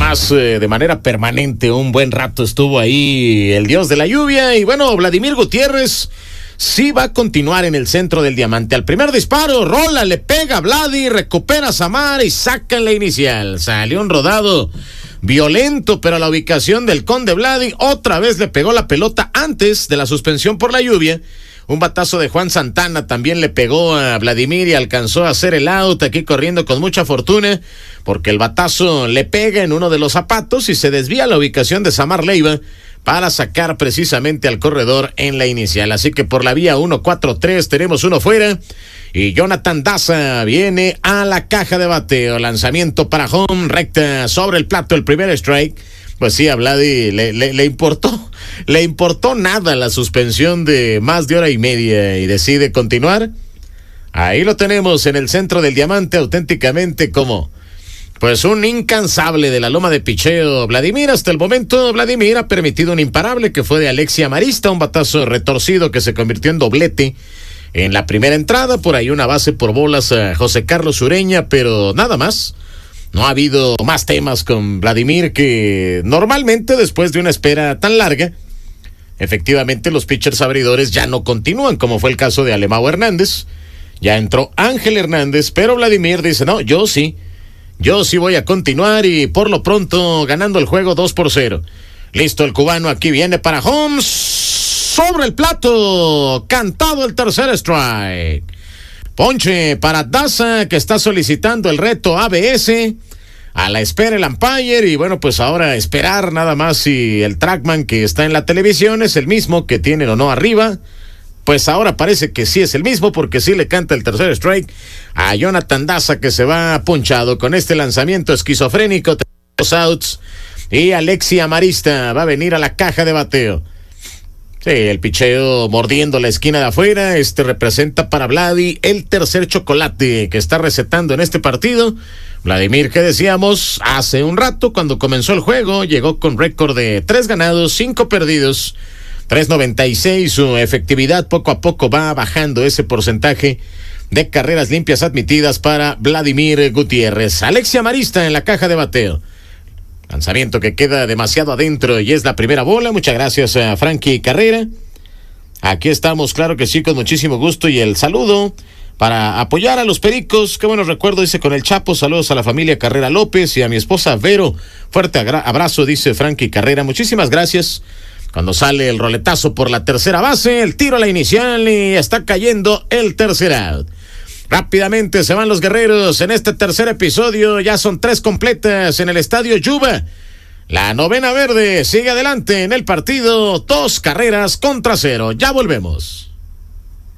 más de manera permanente. Un buen rato estuvo ahí el dios de la lluvia. Y bueno, Vladimir Gutiérrez sí va a continuar en el centro del diamante. Al primer disparo, rola, le pega a Vladi, recupera a Samar y saca en la inicial. Salió un rodado violento, pero a la ubicación del Conde Vladi otra vez le pegó la pelota antes de la suspensión por la lluvia. Un batazo de Juan Santana también le pegó a Vladimir y alcanzó a hacer el out aquí corriendo con mucha fortuna, porque el batazo le pega en uno de los zapatos y se desvía a la ubicación de Samar Leiva para sacar precisamente al corredor en la inicial. Así que por la vía 1-4-3 tenemos uno fuera y Jonathan Daza viene a la caja de bateo. Lanzamiento para home, recta sobre el plato, el primer strike. Pues sí, a Vladi le importó nada la suspensión de más de hora y media y decide continuar. Ahí lo tenemos en el centro del diamante, auténticamente como pues un incansable de la loma de picheo. Vladimir, hasta el momento, Vladimir ha permitido un imparable que fue de Alexia Marista, un batazo retorcido que se convirtió en doblete en la primera entrada. Por ahí una base por bolas a José Carlos Ureña, pero nada más. No ha habido más temas con Vladimir, que normalmente después de una espera tan larga, efectivamente los pitchers abridores ya no continúan, como fue el caso de Alemão Hernández. Ya entró Ángel Hernández, pero Vladimir dice, no, yo sí voy a continuar y por lo pronto ganando el juego 2-0. Listo el cubano, aquí viene para Holmes, sobre el plato, cantado el tercer strike. Ponche para Daza, que está solicitando el reto ABS. A la espera el umpire y bueno, pues ahora esperar nada más si el trackman que está en la televisión es el mismo que tienen o no arriba. Pues ahora parece que sí es el mismo, porque sí le canta el tercer strike a Jonathan Daza, que se va ponchado con este lanzamiento esquizofrénico, 3 outs, y Alexia Marista va a venir a la caja de bateo. Sí, el picheo mordiendo la esquina de afuera. Representa para Vladi el tercer chocolate que está recetando en este partido. Vladimir, que decíamos hace un rato cuando comenzó el juego, llegó con récord de 3 ganados, 5 perdidos, 3.96. Su efectividad poco a poco va bajando ese porcentaje de carreras limpias admitidas para Vladimir Gutiérrez. Alexia Marista en la caja de bateo. Lanzamiento que queda demasiado adentro y es la primera bola. Muchas gracias a Frankie Carrera. Aquí estamos, claro que sí, con muchísimo gusto. Y el saludo para apoyar a los Pericos. Qué buenos recuerdos, dice con el Chapo. Saludos a la familia Carrera López y a mi esposa Vero. Fuerte abrazo, dice Frankie Carrera. Muchísimas gracias. Cuando sale el roletazo por la tercera base, el tiro a la inicial y está cayendo el tercer out. Rápidamente se van los guerreros en este tercer episodio. Ya son 3 completas en el estadio Yuba. La novena verde sigue adelante en el partido. 2 carreras contra 0. Ya volvemos.